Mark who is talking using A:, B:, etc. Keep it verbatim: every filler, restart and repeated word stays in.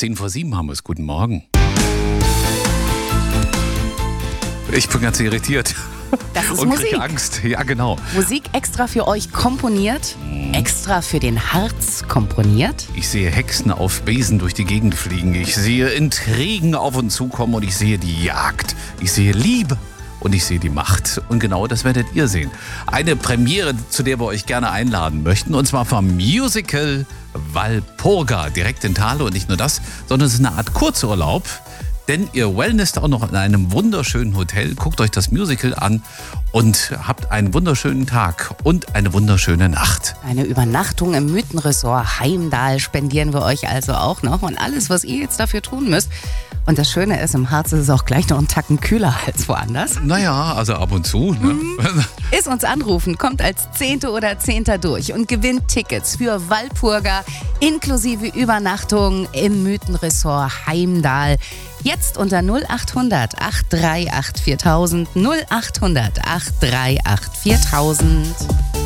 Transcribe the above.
A: Zehn vor sieben haben wir es. Guten Morgen. Ich bin ganz irritiert.
B: Das ist
A: und
B: Musik.
A: kriege Angst. Ja, genau.
B: Musik extra für euch komponiert, extra für den Harz komponiert.
A: Ich sehe Hexen auf Besen durch die Gegend fliegen. Ich sehe Intrigen auf uns zukommen und ich sehe die Jagd. Ich sehe Liebe. Und ich sehe die Macht. Und genau das werdet ihr sehen. Eine Premiere, zu der wir euch gerne einladen möchten. Und zwar vom Musical Walpurga. Direkt in Thale. Und nicht nur das, sondern es ist eine Art Kurzurlaub. Denn ihr wellnesst auch noch in einem wunderschönen Hotel. Guckt euch das Musical an und habt einen wunderschönen Tag und eine wunderschöne Nacht.
B: Eine Übernachtung im Mythenresort Heimdal spendieren wir euch also auch noch. Und alles, was ihr jetzt dafür tun müsst. Und das Schöne ist, im Harz ist es auch gleich noch einen Tacken kühler als woanders.
A: Naja, also ab und zu. Ne?
B: Mhm. Ist uns anrufen, kommt als Zehnte oder Zehnter durch und gewinnt Tickets für Walpurga inklusive Übernachtung im Mythenresort Heimdal. Jetzt unter null acht hundert acht drei acht viertausend, null acht hundert acht drei acht viertausend.